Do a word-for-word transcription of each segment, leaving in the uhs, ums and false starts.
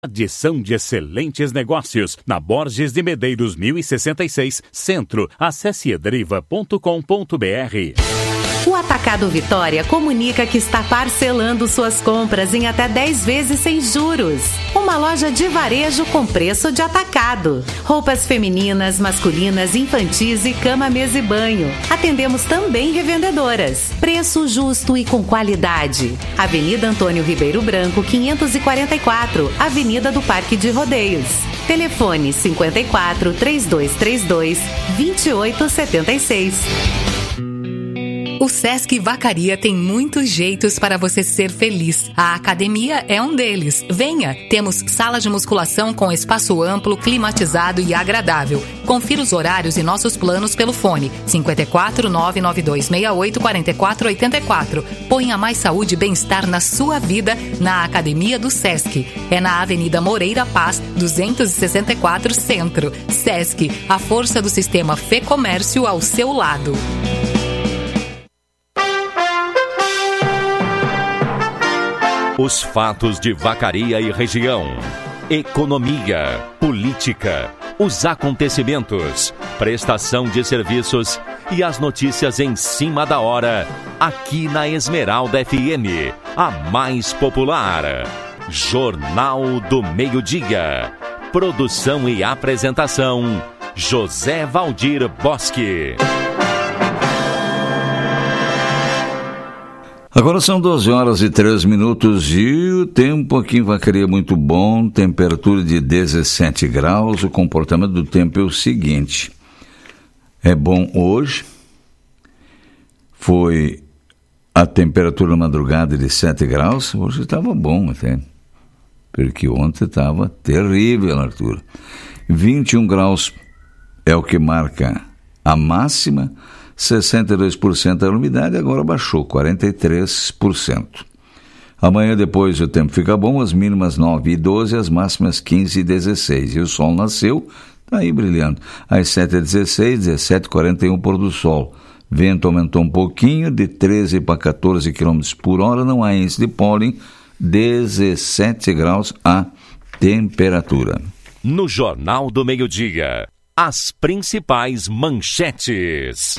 Adição de excelentes negócios na Borges de Medeiros mil e sessenta e seis, Centro. Acesse edriva ponto com ponto br. O Atacado Vitória comunica que está parcelando suas compras em até dez vezes sem juros. Uma loja de varejo com preço de atacado. Roupas femininas, masculinas, infantis e cama, mesa e banho. Atendemos também revendedoras. Preço justo e com qualidade. Avenida Antônio Ribeiro Branco, quinhentos e quarenta e quatro, Avenida do Parque de Rodeios. Telefone cinquenta e quatro, trinta e dois trinta e dois, vinte e oito setenta e seis. O Sesc Vacaria tem muitos jeitos para você ser feliz. A academia é um deles. Venha! Temos sala de musculação com espaço amplo, climatizado e agradável. Confira os horários e nossos planos pelo fone cinco quatro, nove nove dois seis oito, quatro quatro oito quatro. Ponha mais saúde e bem-estar na sua vida na Academia do Sesc. É na Avenida Moreira Paz, duzentos e sessenta e quatro, Centro. Sesc, a força do sistema Fê Comércio ao seu lado. Os fatos de Vacaria e região, economia, política, os acontecimentos, prestação de serviços e as notícias em cima da hora, aqui na Esmeralda F M, a mais popular. Jornal do Meio-Dia. Produção e apresentação, José Valdir Bosque. Agora são doze horas e três minutos e o tempo aqui em Vacaria é muito bom, temperatura de dezessete graus. O comportamento do tempo é o seguinte: é bom hoje, foi a temperatura na madrugada de sete graus, hoje estava bom até, porque ontem estava terrível, Arthur. vinte e um graus é o que marca a máxima, sessenta e dois por cento a umidade, agora baixou, quarenta e três por cento. Amanhã depois o tempo fica bom, as mínimas nove e doze, as máximas quinze e dezesseis. E o sol nasceu, está aí brilhando. Às sete e dezesseis, dezessete e quarenta e um, pôr do sol. Vento aumentou um pouquinho, de treze para quatorze quilômetros por hora, não há índice de pólen, dezessete graus a temperatura. No Jornal do Meio-Dia, as principais manchetes.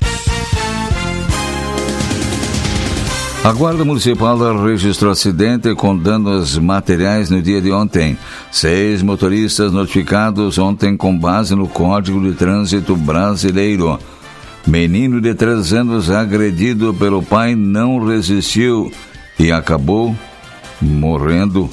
A Guarda Municipal registrou acidente com danos materiais no dia de ontem. Seis motoristas notificados ontem com base no Código de Trânsito Brasileiro. Menino de três anos agredido pelo pai não resistiu e acabou morrendo.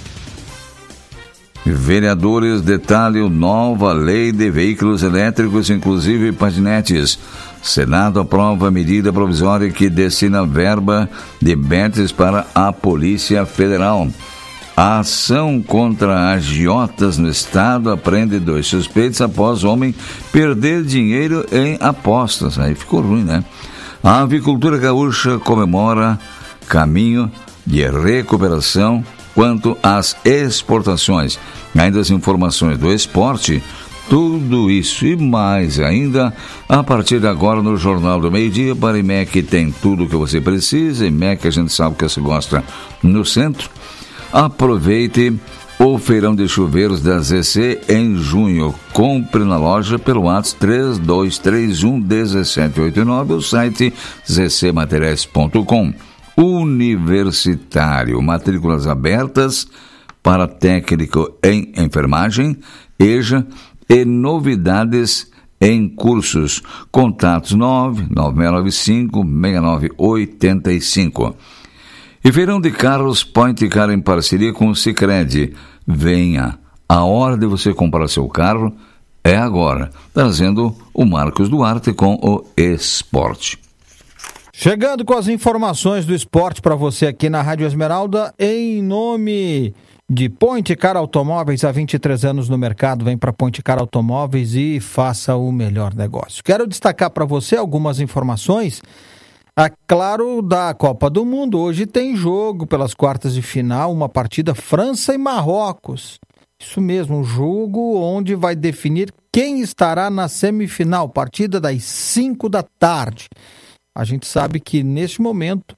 Vereadores detalham nova lei de veículos elétricos, inclusive patinetes. Senado aprova a medida provisória que destina verba de betes para a Polícia Federal. A ação contra agiotas no estado apreende dois suspeitos após homem perder dinheiro em apostas. Aí ficou ruim, né? A avicultura gaúcha comemora caminho de recuperação quanto às exportações. Ainda as informações do esporte, tudo isso e mais ainda a partir de agora no Jornal do Meio-Dia. Para I M E C tem tudo o que você precisa. I M E C a gente sabe que você gosta no centro. Aproveite o feirão de chuveiros da Z C em junho. Compre na loja pelo WhatsApp três dois três um, um sete oito nove, o site z c materiais ponto com. Universitário, matrículas abertas para técnico em enfermagem, E J A e novidades em cursos. Contatos nove nove seis nove cinco, seis nove oito cinco. E feirão de carros Point Car em parceria com o Sicredi. Venha, a hora de você comprar seu carro é agora. Trazendo o Marcos Duarte com o esporte. Chegando com as informações do esporte para você aqui na Rádio Esmeralda, em nome de Point Car Automóveis, há vinte e três anos no mercado. Vem para Point Car Automóveis e faça o melhor negócio. Quero destacar para você algumas informações, a, claro, da Copa do Mundo. Hoje tem jogo pelas quartas de final, uma partida França e Marrocos. Isso mesmo, um jogo onde vai definir quem estará na semifinal, partida das cinco da tarde. A gente sabe que, neste momento,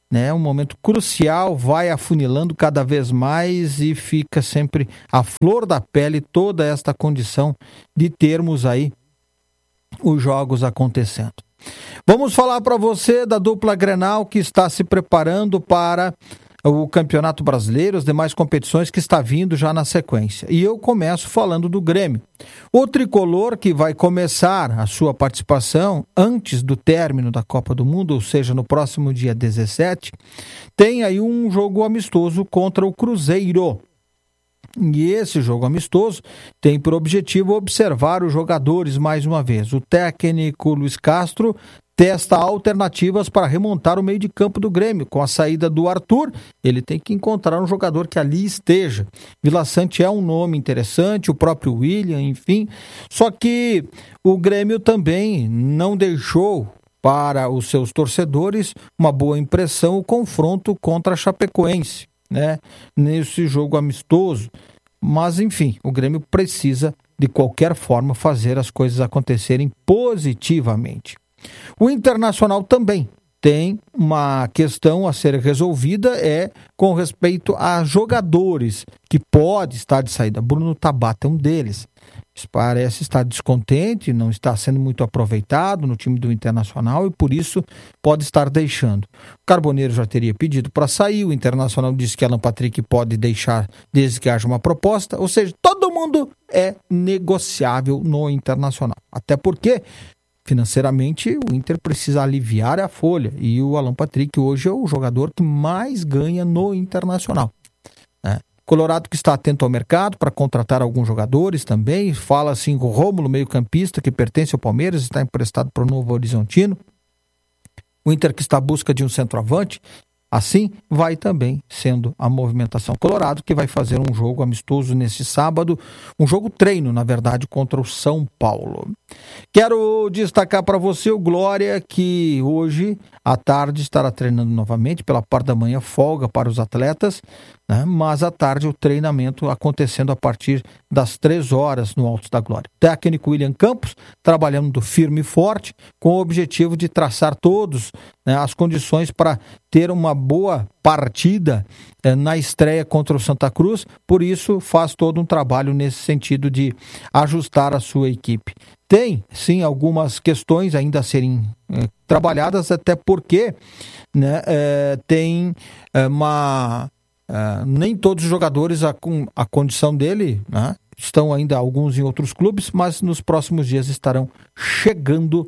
né? Um momento crucial, vai afunilando cada vez mais e fica sempre à flor da pele toda esta condição de termos aí os jogos acontecendo. Vamos falar para você da dupla Grenal que está se preparando para o Campeonato Brasileiro, as demais competições que está vindo já na sequência. E eu começo falando do Grêmio. O tricolor que vai começar a sua participação antes do término da Copa do Mundo, ou seja, no próximo dia dezessete, tem aí um jogo amistoso contra o Cruzeiro. E esse jogo amistoso tem por objetivo observar os jogadores mais uma vez. O técnico Luiz Castro testa alternativas para remontar o meio de campo do Grêmio. Com a saída do Arthur, ele tem que encontrar um jogador que ali esteja. Vila Sante é um nome interessante, o próprio William, enfim. Só que o Grêmio também não deixou para os seus torcedores uma boa impressão o confronto contra a Chapecoense, né, nesse jogo amistoso. Mas, enfim, o Grêmio precisa, de qualquer forma, fazer as coisas acontecerem positivamente. O Internacional também tem uma questão a ser resolvida, é com respeito a jogadores que pode estar de saída. Bruno Tabata é um deles. Parece estar descontente, não está sendo muito aproveitado no time do Internacional e por isso pode estar deixando. O Carboneiro já teria pedido para sair, o Internacional disse que Alan Patrick pode deixar desde que haja uma proposta, ou seja, todo mundo é negociável no Internacional. Até porque financeiramente o Inter precisa aliviar a folha e o Alan Patrick hoje é o jogador que mais ganha no Internacional, né? Colorado que está atento ao mercado para contratar alguns jogadores também. Fala assim com o Rômulo, meio-campista, que pertence ao Palmeiras, está emprestado para o Novo Horizontino. O Inter que está à busca de um centroavante. Assim vai também sendo a movimentação. Colorado que vai fazer um jogo amistoso nesse sábado, um jogo treino, na verdade, contra o São Paulo. Quero destacar para você o Glória, que hoje à tarde estará treinando novamente, pela parte da manhã folga para os atletas, né? Mas à tarde o treinamento acontecendo a partir das três horas no Alto da Glória. Técnico William Campos trabalhando firme e forte com o objetivo de traçar todos, né, as condições para ter uma boa partida eh, na estreia contra o Santa Cruz, por isso faz todo um trabalho nesse sentido de ajustar a sua equipe. Tem, sim, algumas questões ainda a serem eh, trabalhadas, até porque, né, eh, tem eh, uma... Uh, nem todos os jogadores, a, a condição dele, né, estão ainda alguns em outros clubes, mas nos próximos dias estarão chegando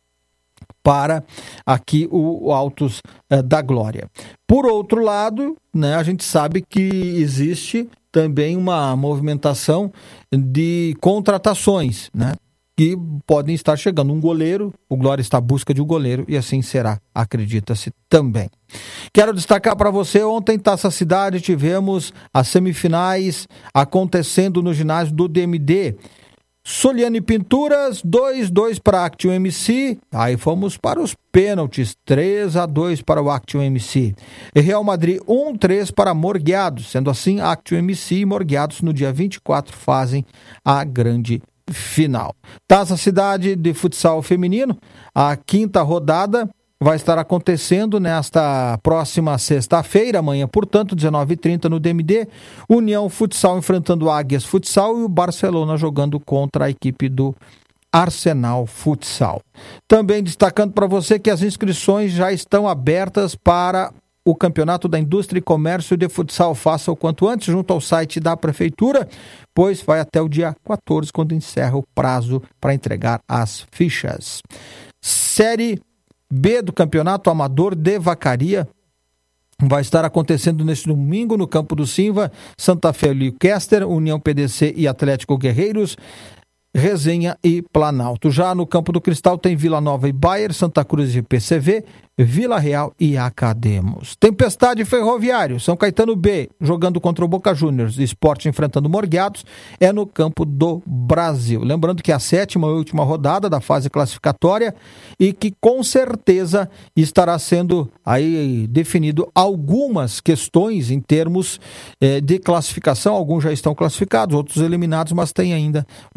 para aqui o, o Altos uh, da Glória. Por outro lado, né, a gente sabe que existe também uma movimentação de contratações, né, que podem estar chegando. Um goleiro, o Glória está à busca de um goleiro e assim será, acredita-se também. Quero destacar para você, ontem, Taça Cidade, tivemos as semifinais acontecendo no ginásio do D M D. Soliane Pinturas, dois a dois para a Actio M C, aí fomos para os pênaltis, três a dois para o Actio M C. Real Madrid um a três para Morgueados, sendo assim, Actio M C e Morgueados no dia vinte e quatro fazem a grande final. Taça Cidade de Futsal Feminino, a quinta rodada vai estar acontecendo nesta próxima sexta-feira, amanhã, portanto, dezenove e trinta no D M D. União Futsal enfrentando Águias Futsal e o Barcelona jogando contra a equipe do Arsenal Futsal. Também destacando para você que as inscrições já estão abertas para o Campeonato da Indústria e Comércio de Futsal. Faça o quanto antes junto ao site da Prefeitura, pois vai até o dia quatorze, quando encerra o prazo para entregar as fichas. Série B do Campeonato Amador de Vacaria vai estar acontecendo neste domingo no campo do Simva. Santa Fé e Leicester, União P D C e Atlético Guerreiros, Resenha e Planalto. Já no campo do Cristal tem Vila Nova e Bayer, Santa Cruz e P C V, Vila Real e Academos. Tempestade Ferroviário, São Caetano B, jogando contra o Boca Juniors, Sport enfrentando Morgueados, é no campo do Brasil. Lembrando que é a sétima e última rodada da fase classificatória e que com certeza estará sendo aí definido algumas questões em termos eh, de classificação. Alguns já estão classificados, outros eliminados, mas tem ainda o que ser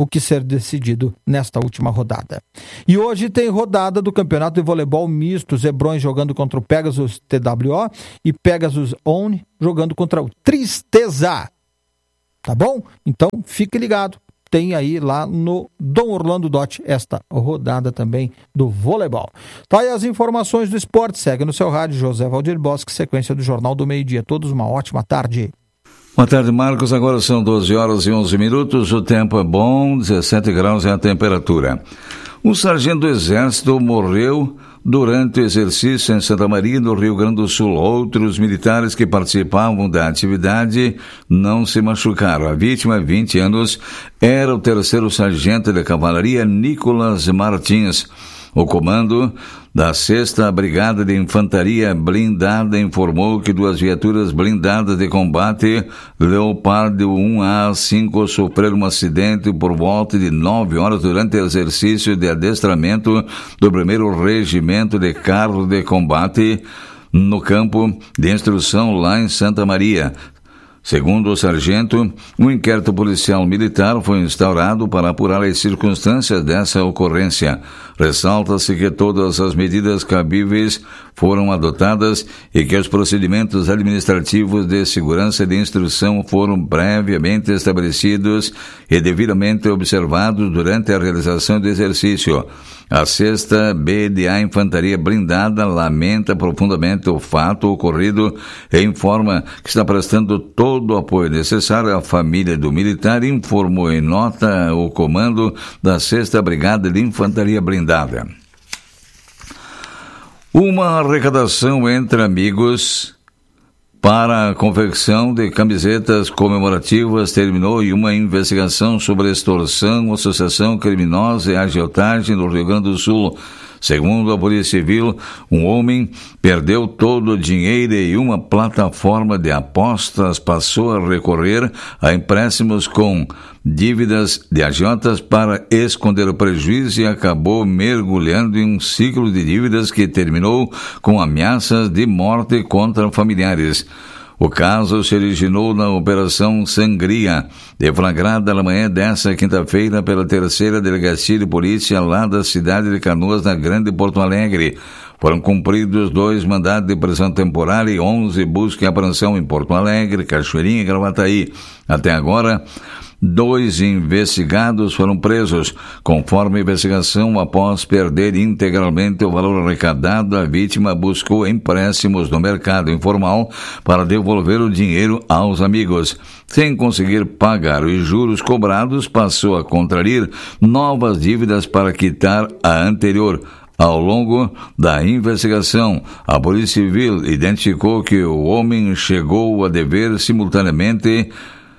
decidido nesta última rodada. E hoje tem rodada do Campeonato de Voleibol Misto, Zebrões jogando contra o Pegasus T W O e Pegasus One jogando contra o Tristeza. Tá bom? Então, fique ligado. Tem aí lá no Dom Orlando Dotti esta rodada também do voleibol. Tá aí as informações do esporte. Segue no seu rádio, José Valdir Bosque, sequência do Jornal do Meio-Dia. Todos uma ótima tarde. Boa tarde, Marcos. Agora são doze horas e onze minutos. O tempo é bom, dezessete graus é a temperatura. Um sargento do Exército morreu durante o exercício em Santa Maria, no Rio Grande do Sul. Outros militares que participavam da atividade não se machucaram. A vítima, vinte anos, era o terceiro sargento de cavalaria Nicolas Martins. O comando da sexta Brigada de Infantaria Blindada informou que duas viaturas blindadas de combate Leopardo um A cinco sofreram um acidente por volta de nove horas durante o exercício de adestramento do primeiro Regimento de Carros de Combate no campo de instrução lá em Santa Maria. Segundo o sargento, um inquérito policial militar foi instaurado para apurar as circunstâncias dessa ocorrência. Ressalta-se que todas as medidas cabíveis foram adotadas e que os procedimentos administrativos de segurança e de instrução foram previamente estabelecidos e devidamente observados durante a realização do exercício. A sexta B D A Infantaria Blindada lamenta profundamente o fato ocorrido e informa que está prestando todo o apoio necessário à família do militar, informou em nota o comando da sexta Brigada de Infantaria Blindada. Uma arrecadação entre amigos para a confecção de camisetas comemorativas terminou e uma investigação sobre extorsão, associação criminosa e agiotagem no Rio Grande do Sul. Segundo a Polícia Civil, um homem perdeu todo o dinheiro e uma plataforma de apostas passou a recorrer a empréstimos com dívidas de agiotas para esconder o prejuízo e acabou mergulhando em um ciclo de dívidas que terminou com ameaças de morte contra familiares. O caso se originou na Operação Sangria, deflagrada na manhã desta quinta-feira pela terceira Delegacia de Polícia lá da cidade de Canoas, na Grande Porto Alegre. Foram cumpridos dois mandados de prisão temporária e onze busca e apreensão em Porto Alegre, Cachoeirinha e Gravataí. Até agora, dois investigados foram presos. Conforme a investigação, após perder integralmente o valor arrecadado, a vítima buscou empréstimos no mercado informal para devolver o dinheiro aos amigos. Sem conseguir pagar os juros cobrados, passou a contrair novas dívidas para quitar a anterior. Ao longo da investigação, a Polícia Civil identificou que o homem chegou a dever simultaneamente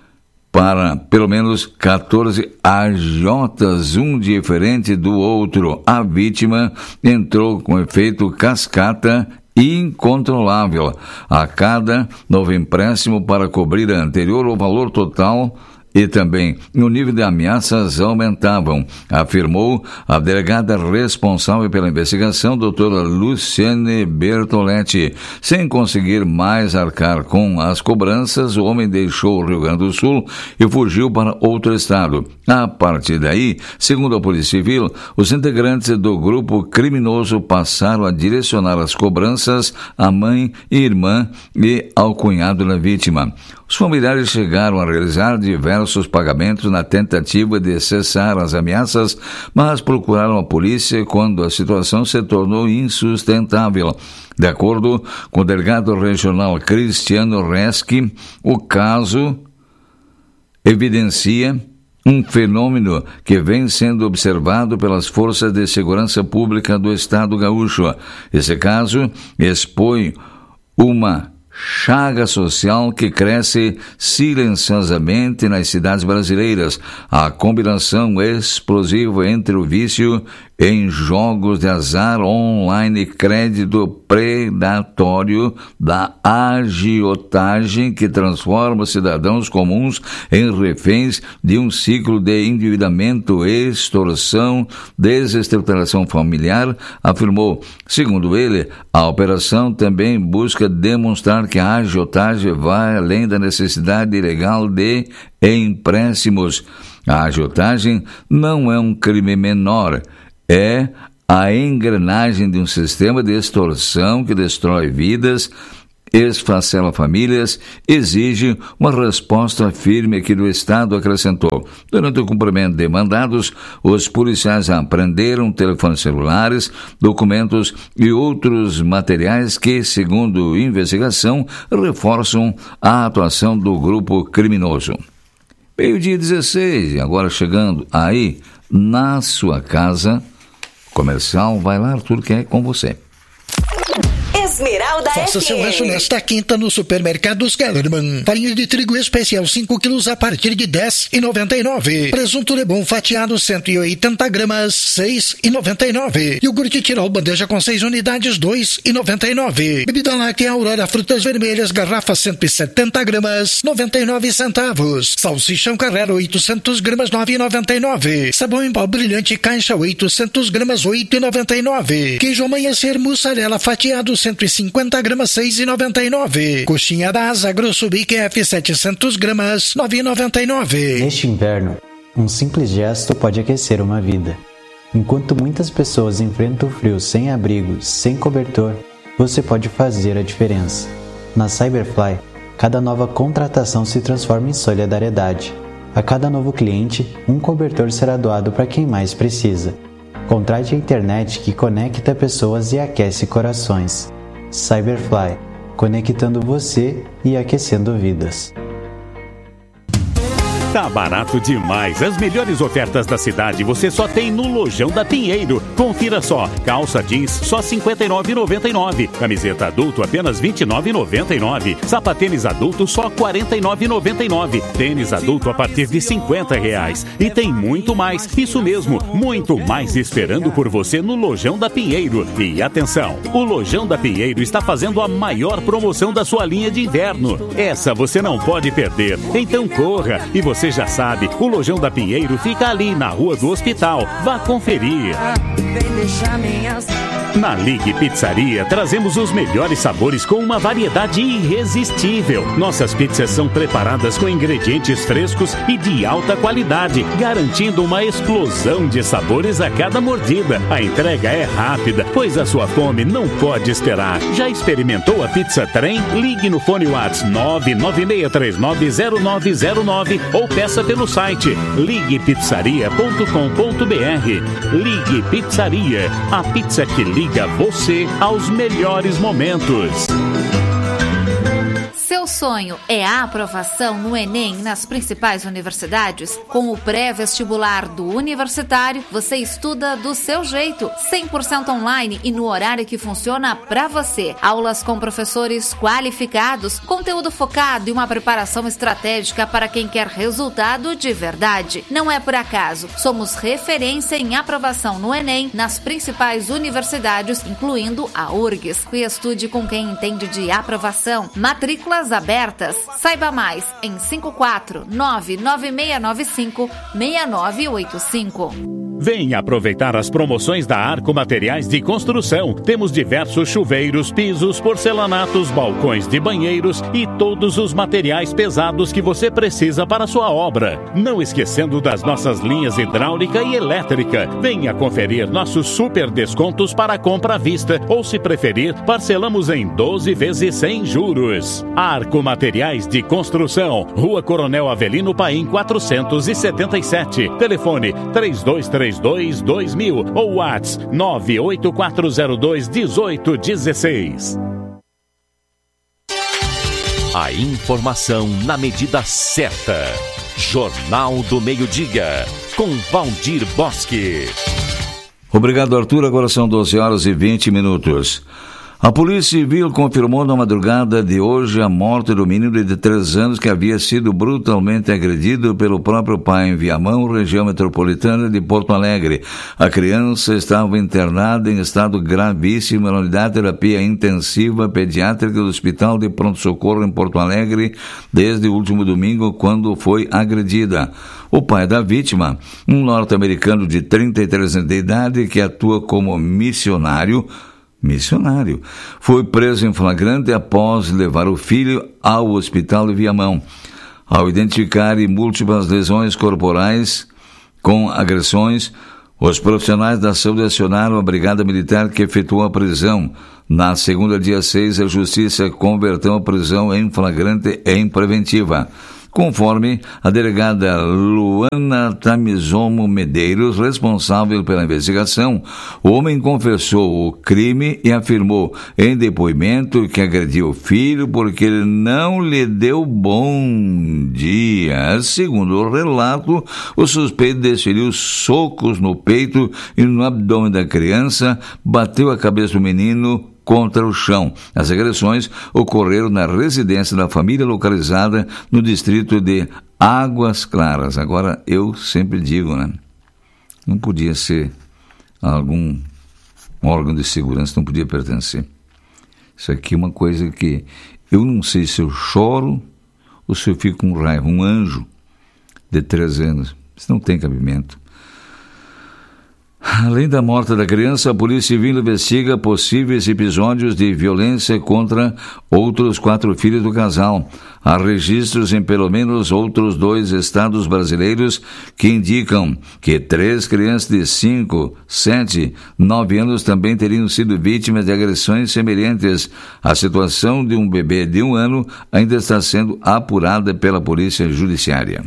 para pelo menos quatorze agiotas, um diferente do outro. A vítima entrou com efeito cascata incontrolável. A cada novo empréstimo para cobrir a anterior, o valor total e também o nível de ameaças aumentavam, afirmou a delegada responsável pela investigação, doutora Luciane Bertoletti. Sem conseguir mais arcar com as cobranças, o homem deixou o Rio Grande do Sul e fugiu para outro estado. A partir daí, segundo a Polícia Civil, os integrantes do grupo criminoso passaram a direcionar as cobranças à mãe e irmã e ao cunhado da vítima. Os familiares chegaram a realizar diversos pagamentos na tentativa de cessar as ameaças, mas procuraram a polícia quando a situação se tornou insustentável. De acordo com o delegado regional Cristiano Reski, o caso evidencia um fenômeno que vem sendo observado pelas forças de segurança pública do estado gaúcho. Esse caso expõe uma chaga social que cresce silenciosamente nas cidades brasileiras. A combinação explosiva entre o vício em jogos de azar online e crédito predatório da agiotagem que transforma cidadãos comuns em reféns de um ciclo de endividamento, extorsão, desestruturação familiar, afirmou. Segundo ele, a operação também busca demonstrar que a agiotagem vai além da necessidade ilegal de empréstimos. A agiotagem não é um crime menor, é a engrenagem de um sistema de extorsão que destrói vidas, esfacela famílias, exige uma resposta firme aqui do Estado, acrescentou. Durante o cumprimento de mandados, os policiais apreenderam telefones celulares, documentos e outros materiais que, segundo investigação, reforçam a atuação do grupo criminoso. Meio-dia dezesseis, agora chegando aí na sua casa, comercial, vai lá, Arthur, que é com você. Esmeralda Faça F M. seu rancho nesta quinta no Supermercados Kellerman. Farinha de trigo especial cinco quilos a partir de dez reais e noventa e nove centavos. Presunto Lebon fatiado cento e oitenta gramas, seis reais e noventa e nove centavos. Iogurte Tirol bandeja com seis unidades, dois reais e noventa e nove centavos. Bebida láctea Aurora frutas vermelhas, garrafa cento e setenta gramas, noventa e nove centavos. Salsichão Carrera oitocentas gramas, nove reais e noventa e nove centavos. Sabão em pó brilhante caixa oitocentas gramas, oito reais e noventa e nove centavos. Queijo amanhecer mussarela fatiado cento e cinquenta gramas, seis reais e noventa e nove centavos. Coxinha da Asa Grosso Big F setecentas gramas, nove reais e noventa e nove centavos. Neste inverno, um simples gesto pode aquecer uma vida. Enquanto muitas pessoas enfrentam o frio sem abrigo, sem cobertor, você pode fazer a diferença. Na Cyberfly, cada nova contratação se transforma em solidariedade. A cada novo cliente, um cobertor será doado para quem mais precisa. Contrate a internet que conecta pessoas e aquece corações. Cyberfly, conectando você e aquecendo vidas. Tá barato demais. As melhores ofertas da cidade você só tem no Lojão da Pinheiro. Confira só. Calça jeans só cinquenta e nove reais e noventa e nove centavos. Camiseta adulto apenas vinte e nove reais e noventa e nove centavos. Sapatênis adulto só quarenta e nove reais e noventa e nove centavos. Tênis adulto a partir de cinquenta reais. E tem muito mais. Isso mesmo, muito mais esperando por você no Lojão da Pinheiro. E atenção, o Lojão da Pinheiro está fazendo a maior promoção da sua linha de inverno. Essa você não pode perder. Então corra. E você Você já sabe, o Lojão da Pinheiro fica ali na Rua do Hospital. Vá conferir. Na Ligue Pizzaria, trazemos os melhores sabores com uma variedade irresistível. Nossas pizzas são preparadas com ingredientes frescos e de alta qualidade, garantindo uma explosão de sabores a cada mordida. A entrega é rápida, pois a sua fome não pode esperar. Já experimentou a Pizza Trem? Ligue no fone WhatsApp nove nove seis três nove zero nove zero nove ou peça pelo site ligue pizzaria ponto com ponto b r. Ligue Pizzaria, a pizza que liga você aos melhores momentos. Seu sonho é a aprovação no Enem nas principais universidades? Com o pré-vestibular do Universitário, você estuda do seu jeito, cem por cento online e no horário que funciona para você. Aulas com professores qualificados, conteúdo focado e uma preparação estratégica para quem quer resultado de verdade. Não é por acaso, somos referência em aprovação no Enem nas principais universidades, incluindo a U R G S. Estude com quem entende de aprovação. Matrículas abertas. Saiba mais em cinco quatro nove nove seis nove cinco seis nove oito cinco. Venha aproveitar as promoções da Arco Materiais de Construção. Temos diversos chuveiros, pisos, porcelanatos, balcões de banheiros e todos os materiais pesados que você precisa para a sua obra. Não esquecendo das nossas linhas hidráulica e elétrica. Venha conferir nossos super descontos para compra à vista ou, se preferir, parcelamos em doze vezes sem juros. Arco Materiais de Construção, Rua Coronel Avelino Paim quatrocentos e setenta e sete. Telefone três dois três dois dois mil ou WhatsApp nove oito quatro zero dois um oito um seis. A informação na medida certa. Jornal do Meio-Dia, com Valdir Bosque. Obrigado, Arthur. Agora são doze horas e vinte minutos. A Polícia Civil confirmou na madrugada de hoje a morte do menino de três anos que havia sido brutalmente agredido pelo próprio pai em Viamão, região metropolitana de Porto Alegre. A criança estava internada em estado gravíssimo na unidade de terapia intensiva pediátrica do Hospital de Pronto-Socorro em Porto Alegre desde o último domingo, quando foi agredida. O pai da vítima, um norte-americano de trinta e três anos de idade que atua como missionário, Missionário. Foi preso em flagrante após levar o filho ao hospital de Viamão. Ao identificarem múltiplas lesões corporais com agressões, os profissionais da saúde acionaram a Brigada Militar, que efetuou a prisão. Na segunda, dia seis, a Justiça converteu a prisão em flagrante e em preventiva. Conforme a delegada Luana Tamizomo Medeiros, responsável pela investigação, o homem confessou o crime e afirmou em depoimento que agrediu o filho porque ele não lhe deu bom dia. Segundo o relato, o suspeito desferiu socos no peito e no abdômen da criança, bateu a cabeça do menino contra o chão. As agressões ocorreram na residência da família localizada no distrito de Águas Claras. Agora, eu sempre digo, né? Não podia ser algum órgão de segurança, não podia pertencer. Isso aqui é uma coisa que eu não sei se eu choro ou se eu fico com raiva. Um anjo de três anos, isso não tem cabimento. Além da morte da criança, a Polícia Civil investiga possíveis episódios de violência contra outros quatro filhos do casal. Há registros em pelo menos outros dois estados brasileiros que indicam que três crianças de cinco, sete, nove anos também teriam sido vítimas de agressões semelhantes. A situação de um bebê de um ano ainda está sendo apurada pela Polícia Judiciária.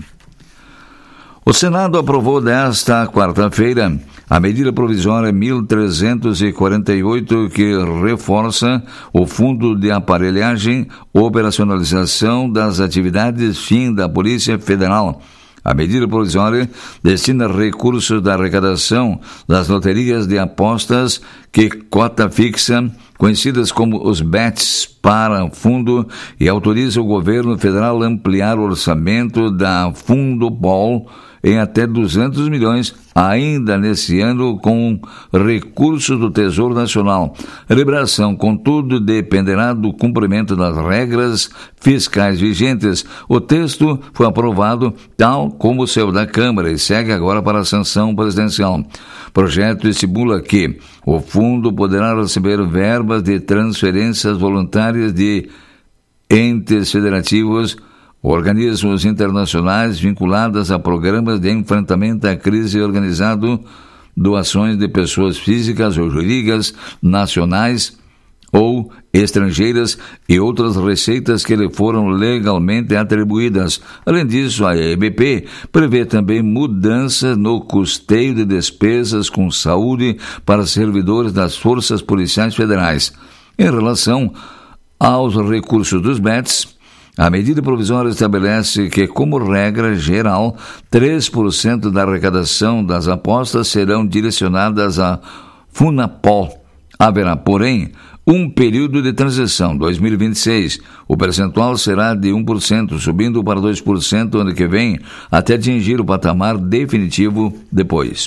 O Senado aprovou nesta quarta-feira a medida provisória mil trezentos e quarenta e oito, que reforça o Fundo de Aparelhagem, operacionalização das atividades fim da Polícia Federal. A medida provisória destina recursos da arrecadação das loterias de apostas que cota fixa, conhecidas como os bets, para fundo, e autoriza o governo federal a ampliar o orçamento da Fundopol em até duzentos milhões, ainda nesse ano, com recursos do Tesouro Nacional. A liberação, contudo, dependerá do cumprimento das regras fiscais vigentes. O texto foi aprovado tal como o seu da Câmara e segue agora para a sanção presidencial. O projeto estimula que o fundo poderá receber verbas de transferências voluntárias de entes federativos, organismos internacionais vinculadas a programas de enfrentamento à crise organizado, doações de pessoas físicas ou jurídicas, nacionais ou estrangeiras e outras receitas que lhe foram legalmente atribuídas. Além disso, a E B P prevê também mudança no custeio de despesas com saúde para servidores das forças policiais federais. Em relação aos recursos dos bets, a medida provisória estabelece que, como regra geral, três por cento da arrecadação das apostas serão direcionadas à Funapol. Haverá, porém, um período de transição, dois mil e vinte e seis. O percentual será de um por cento, subindo para dois por cento ano que vem, até atingir o patamar definitivo depois.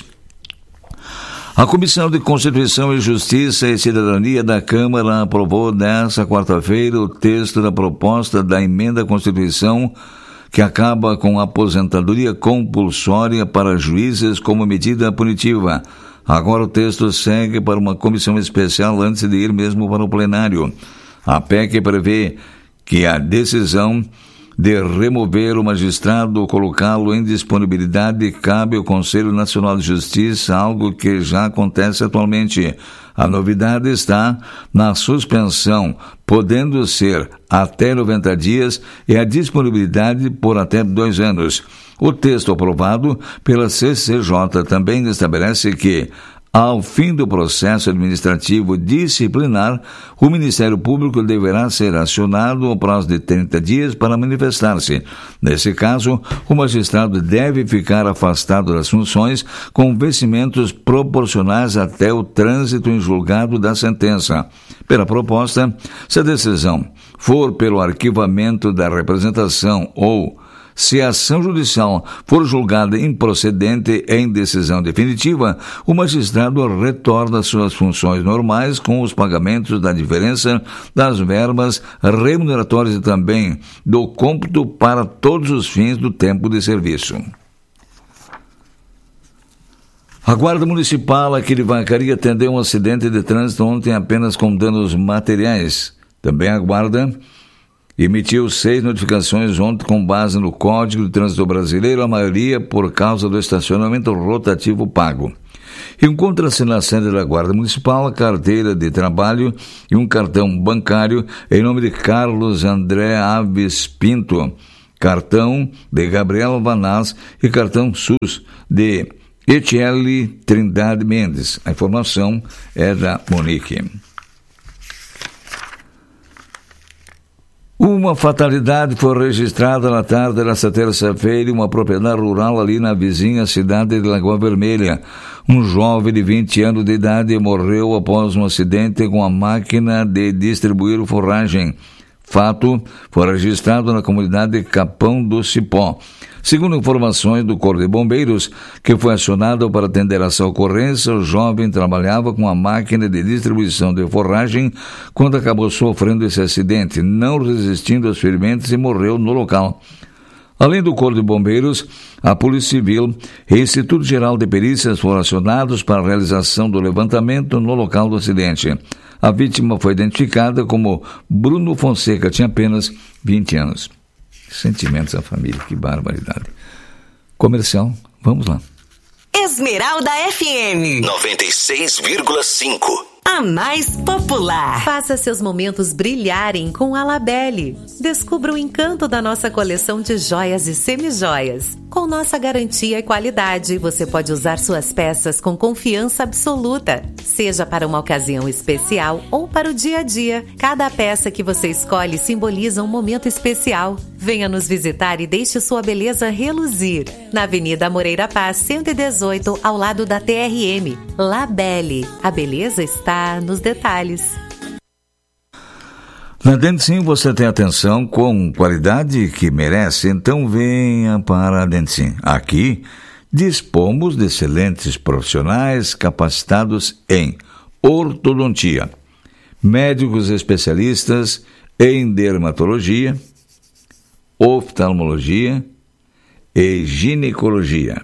A Comissão de Constituição e Justiça e Cidadania da Câmara aprovou nesta quarta-feira o texto da proposta da emenda à Constituição que acaba com a aposentadoria compulsória para juízes como medida punitiva. Agora o texto segue para uma comissão especial antes de ir mesmo para o plenário. A P E C prevê que a decisão de remover o magistrado ou colocá-lo em disponibilidade cabe ao Conselho Nacional de Justiça, algo que já acontece atualmente. A novidade está na suspensão, podendo ser até noventa dias, e a disponibilidade por até dois anos. O texto aprovado pela C C J também estabelece que, ao fim do processo administrativo disciplinar, o Ministério Público deverá ser acionado ao prazo de trinta dias para manifestar-se. Nesse caso, o magistrado deve ficar afastado das funções com vencimentos proporcionais até o trânsito em julgado da sentença. Pela proposta, se a decisão for pelo arquivamento da representação ou se a ação judicial for julgada improcedente em decisão definitiva, o magistrado retorna às suas funções normais com os pagamentos da diferença das verbas remuneratórias e também do cômputo para todos os fins do tempo de serviço. A Guarda Municipal aqui de Vacaria atendeu um acidente de trânsito ontem apenas com danos materiais. Também a Guarda emitiu seis notificações ontem com base no Código de Trânsito Brasileiro, a maioria por causa do estacionamento rotativo pago. Encontra-se na sede da Guarda Municipal a carteira de trabalho e um cartão bancário em nome de Carlos André Aves Pinto, cartão de Gabriel Vanaz e cartão SUS de Etiele Trindade Mendes. A informação é da Monique. Uma fatalidade foi registrada na tarde desta terça-feira em uma propriedade rural ali na vizinha cidade de Lagoa Vermelha. Um jovem de vinte anos de idade morreu após um acidente com a máquina de distribuir forragem. Fato foi registrado na comunidade Capão do Cipó. Segundo informações do Corpo de Bombeiros, que foi acionado para atender essa ocorrência, o jovem trabalhava com a máquina de distribuição de forragem quando acabou sofrendo esse acidente, não resistindo aos ferimentos e morreu no local. Além do Corpo de Bombeiros, a Polícia Civil e o Instituto Geral de Perícias foram acionados para a realização do levantamento no local do acidente. A vítima foi identificada como Bruno Fonseca, tinha apenas vinte anos. Sentimentos da família, que barbaridade. Comercial, vamos lá. Esmeralda F M noventa e seis vírgula cinco. A mais popular. Faça seus momentos brilharem com a Labelle. Descubra o encanto da nossa coleção de joias e semijoias. Com nossa garantia e qualidade, você pode usar suas peças com confiança absoluta. Seja para uma ocasião especial ou para o dia a dia, cada peça que você escolhe simboliza um momento especial. Venha nos visitar e deixe sua beleza reluzir. Na Avenida Moreira Paz, cento e dezoito, ao lado da T R M. Labelle. A beleza está nos detalhes. Na Dentim você tem atenção com qualidade que merece, então venha para a Dentim. Aqui dispomos de excelentes profissionais capacitados em ortodontia, médicos especialistas em dermatologia, oftalmologia e ginecologia.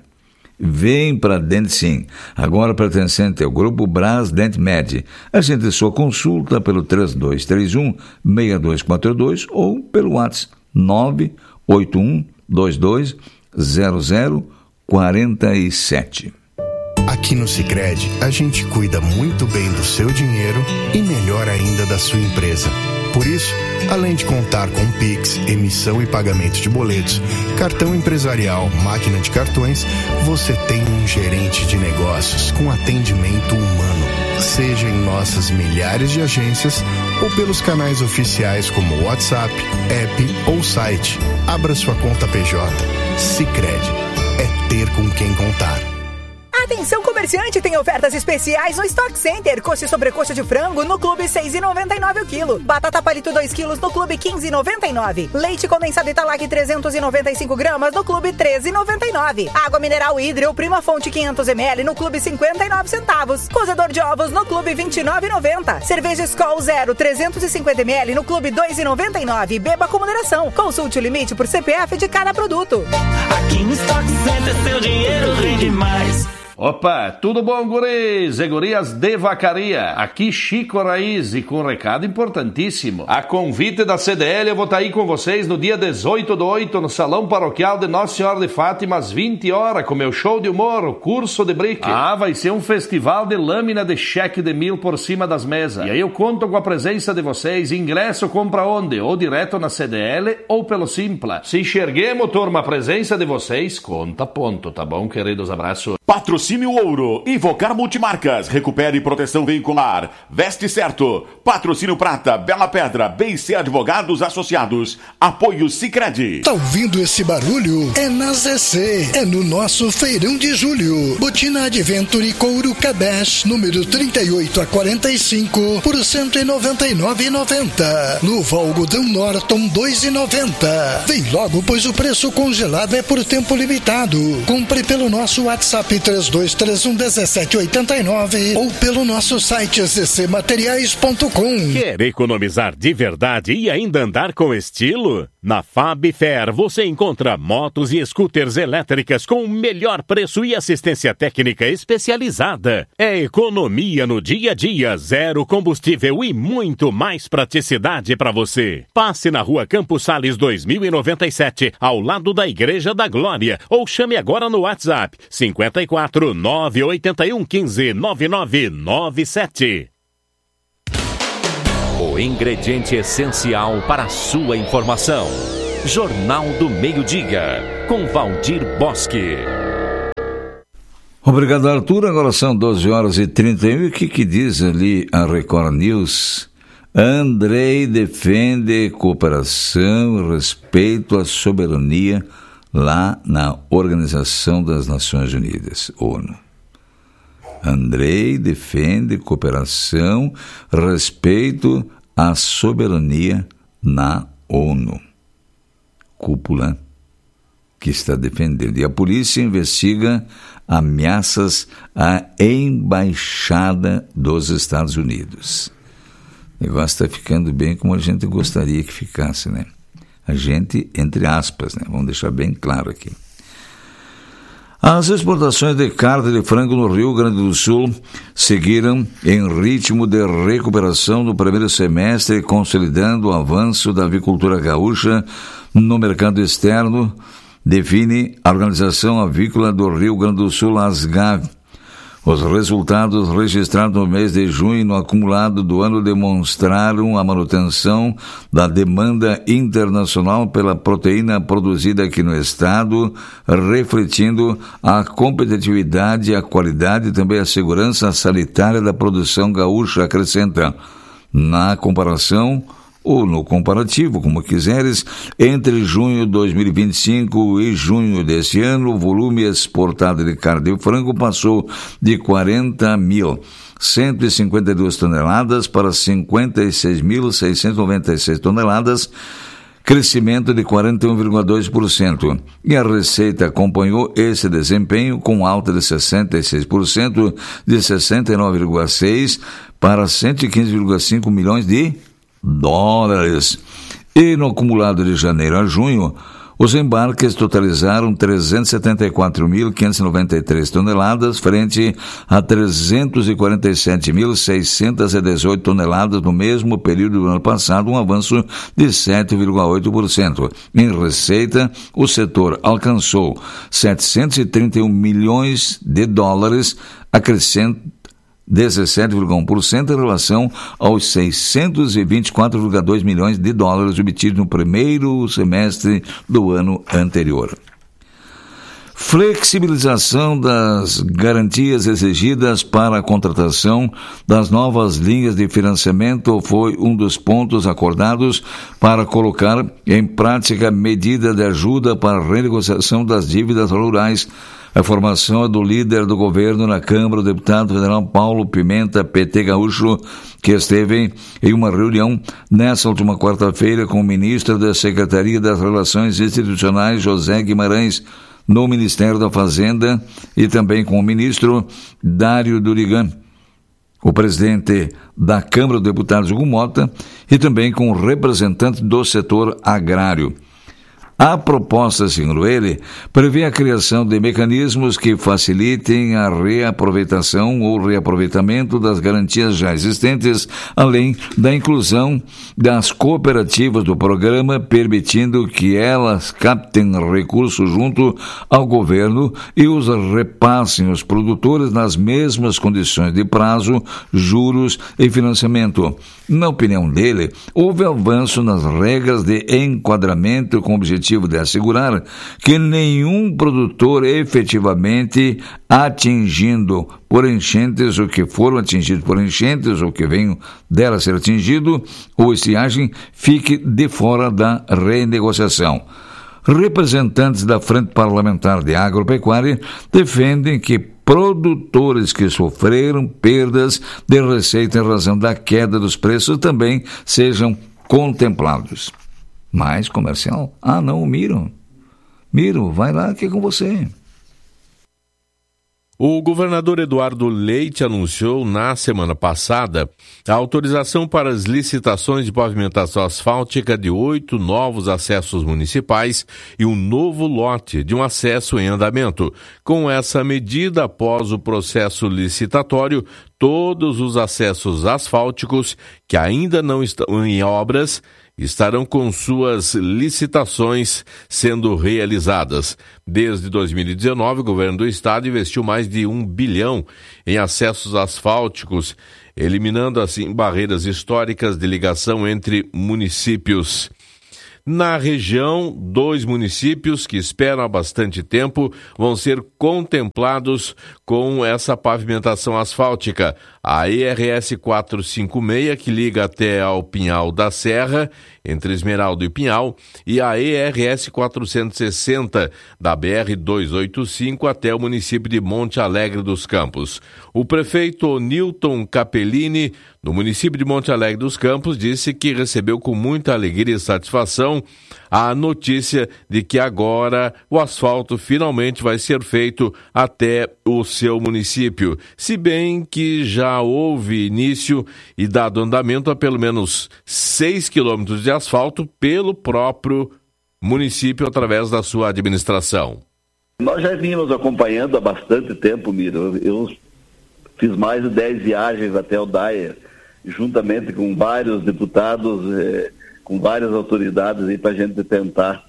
Vem para Dentim, agora pertencente ao Grupo Braz DentMed. Agende sua consulta pelo três dois três um, seis dois quatro dois ou pelo WhatsApp nove oito um dois dois zero zero quatro sete. Aqui no Sicredi, a gente cuida muito bem do seu dinheiro e melhor ainda da sua empresa. Por isso, além de contar com Pix, emissão e pagamento de boletos, cartão empresarial, máquina de cartões, você tem um gerente de negócios com atendimento humano. Seja em nossas milhares de agências ou pelos canais oficiais como WhatsApp, app ou site. Abra sua conta P J. Sicredi. É ter com quem contar. Atenção comerciante, tem ofertas especiais no Stock Center. Coxa e sobrecoxa de frango no Clube seis reais e noventa e nove centavos o quilo. Batata palito dois quilos no Clube quinze reais e noventa e nove centavos. Leite condensado Italac trezentos e noventa e cinco gramas no Clube treze reais e noventa e nove centavos. Água mineral Hidro Prima Fonte quinhentos mililitros no Clube cinquenta e nove centavos. Cozedor de ovos no Clube vinte e nove reais e noventa centavos. Cerveja Skol Zero trezentos e cinquenta mililitros no Clube dois reais e noventa e nove centavos. Beba com moderação. Consulte o limite por C P F de cada produto. Aqui no Stock Center seu dinheiro rende mais. Opa, tudo bom, guris e gurias de Vacaria? Aqui Chico Raiz e com um recado importantíssimo. A convite da C D L eu vou estar aí com vocês no dia dezoito do oito no Salão Paroquial de Nossa Senhora de Fátima às vinte horas com meu show de humor, o curso de brick. Ah, vai ser um festival de lâmina de cheque de mil por cima das mesas. E aí eu conto com a presença de vocês. Ingresso compra onde? Ou direto na C D L ou pelo Simpla. Se enxerguemos, turma, a presença de vocês, conta ponto, tá bom, queridos? Abraço. Patrocínio Ouro, Invocar Multimarcas, Recupere Proteção Veicular, Veste Certo, Patrocínio Prata, Bela Pedra, B C Advogados Associados, Apoio Sicredi. Tá ouvindo esse barulho? É na Z C, é no nosso feirão de julho. Botina Adventure Couro Cabeche, número trinta e oito a quarenta e cinco, por cento e noventa e nove reais e noventa centavos. Luva algodão Norton, dois reais e noventa centavos. Vem logo, pois o preço congelado é por tempo limitado. Compre pelo nosso WhatsApp três dois três um, um sete oito nove ou pelo nosso site c c materiais ponto com. Quer economizar de verdade e ainda andar com estilo? Na Fab Fair você encontra motos e scooters elétricas com o melhor preço e assistência técnica especializada. É economia no dia a dia, zero combustível e muito mais praticidade para você. Passe na Rua Campos Sales dois mil e noventa e sete, ao lado da Igreja da Glória, ou chame agora no WhatsApp cinco quatro nove oito um um cinco nove nove nove sete. O ingrediente essencial para a sua informação. Jornal do Meio-Dia, com Valdir Bosque. Obrigado, Arthur. Agora são doze horas e trinta e um. E o que, que diz ali a Record News? Andrei defende cooperação e respeito à soberania lá na Organização das Nações Unidas, ONU. Andrei defende cooperação, respeito à soberania na ONU. Cúpula que está defendendo. E a polícia investiga ameaças à embaixada dos Estados Unidos. O negócio está ficando bem como a gente gostaria que ficasse, né? A gente, entre aspas, né? Vamos deixar bem claro aqui. As exportações de carne de frango no Rio Grande do Sul seguiram em ritmo de recuperação no primeiro semestre, consolidando o avanço da avicultura gaúcha no mercado externo, define a Organização Avícola do Rio Grande do Sul, ASGAV. Os resultados registrados no mês de junho no acumulado do ano demonstraram a manutenção da demanda internacional pela proteína produzida aqui no estado, refletindo a competitividade, a qualidade e também a segurança sanitária da produção gaúcha, acrescenta. Na comparação, ou no comparativo, como quiseres, entre junho de dois mil e vinte e cinco e junho deste ano, o volume exportado de carne de frango passou de quarenta mil cento e cinquenta e duas toneladas para cinquenta e seis mil seiscentos e noventa e seis toneladas, crescimento de quarenta e um vírgula dois por cento. E a Receita acompanhou esse desempenho com alta de sessenta e seis por cento, de sessenta e nove vírgula seis para cento e quinze vírgula cinco milhões de dólares. E no acumulado de janeiro a junho, os embarques totalizaram trezentos e setenta e quatro mil quinhentos e noventa e três toneladas, frente a trezentos e quarenta e sete mil seiscentos e dezoito toneladas no mesmo período do ano passado, um avanço de sete vírgula oito por cento. Em receita, o setor alcançou setecentos e trinta e um milhões de dólares, acrescentando dezessete vírgula um por cento em relação aos seiscentos e vinte e quatro vírgula dois milhões de dólares obtidos no primeiro semestre do ano anterior. Flexibilização das garantias exigidas para a contratação das novas linhas de financiamento foi um dos pontos acordados para colocar em prática medida de ajuda para a renegociação das dívidas rurais. A informação é do líder do governo na Câmara, o deputado federal Paulo Pimenta, P T gaúcho, que esteve em uma reunião nessa última quarta-feira com o ministro da Secretaria das Relações Institucionais, José Guimarães, no Ministério da Fazenda, e também com o ministro Dário Durigan, o presidente da Câmara dos Deputados, Hugo Mota, e também com o representante do setor agrário. A proposta, segundo ele, prevê a criação de mecanismos que facilitem a reaproveitação ou reaproveitamento das garantias já existentes, além da inclusão das cooperativas do programa, permitindo que elas captem recursos junto ao governo e os repassem aos produtores nas mesmas condições de prazo, juros e financiamento. Na opinião dele, houve avanço nas regras de enquadramento com o objetivo de assegurar que nenhum produtor efetivamente atingindo por enchentes ou que foram atingidos por enchentes ou que venham dela ser atingido ou estiagem fique de fora da renegociação. Representantes da Frente Parlamentar de Agropecuária defendem que produtores que sofreram perdas de receita em razão da queda dos preços também sejam contemplados. Mas, comercial, ah não, o Miro, Miro, vai lá que é com você. O governador Eduardo Leite anunciou na semana passada a autorização para as licitações de pavimentação asfáltica de oito novos acessos municipais e um novo lote de um acesso em andamento. Com essa medida, após o processo licitatório, todos os acessos asfálticos que ainda não estão em obras estarão com suas licitações sendo realizadas. Desde dois mil e dezenove, o governo do estado investiu mais de um bilhão em acessos asfálticos, eliminando assim barreiras históricas de ligação entre municípios. Na região, dois municípios que esperam há bastante tempo vão ser contemplados com essa pavimentação asfáltica. A E R S quatrocentos e cinquenta e seis, que liga até ao Pinhal da Serra, entre Esmeralda e Pinhal, e a E R S quatrocentos e sessenta, da B R duzentos e oitenta e cinco até o município de Monte Alegre dos Campos. O prefeito Nilton Capellini, no município de Monte Alegre dos Campos, disse que recebeu com muita alegria e satisfação a notícia de que agora o asfalto finalmente vai ser feito até o seu município, se bem que já houve início e dado andamento a pelo menos seis quilômetros de asfalto pelo próprio município através da sua administração. Nós já vínhamos acompanhando há bastante tempo, Miro. Eu fiz mais de dez viagens até o Daia, juntamente com vários deputados, eh, com várias autoridades aí para a gente tentar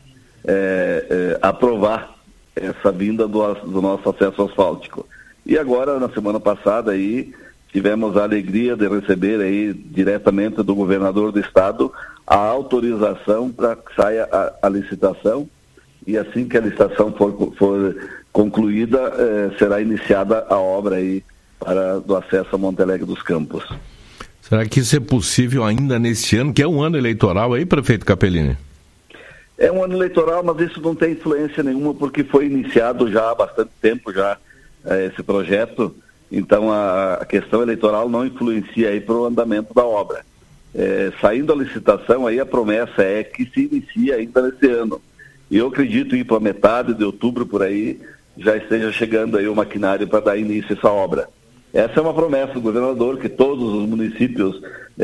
eh, eh, aprovar essa vinda do, do nosso acesso asfáltico. E agora, na semana passada, aí, tivemos a alegria de receber aí diretamente do governador do estado a autorização para que saia a, a licitação, e assim que a licitação for, for concluída, eh, será iniciada a obra aí para, do acesso a Monte Alegre dos Campos. Será que isso é possível ainda neste ano, que é um ano eleitoral aí, prefeito Capellini? É um ano eleitoral, mas isso não tem influência nenhuma, porque foi iniciado já há bastante tempo já eh, esse projeto, então a, a questão eleitoral não influencia aí para o andamento da obra. Eh, saindo a licitação, aí a promessa é que se inicie ainda nesse ano. E eu acredito ir para metade de outubro, por aí, já esteja chegando aí o maquinário para dar início a essa obra. Essa é uma promessa do governador, que todos os municípios